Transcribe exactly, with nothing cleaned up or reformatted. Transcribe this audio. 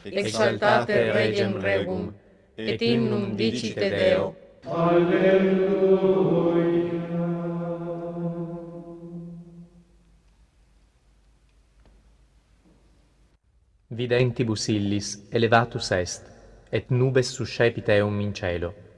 exaltate Regem Regum, et innum dicite Deo. Videntibus illis elevatus est, et nubes suscepit eum in cielo.